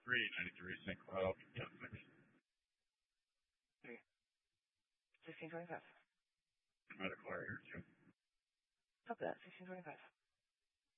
St. Cloud. Yeah, thanks. 1625. Medical area here, too. Copy that, 1625.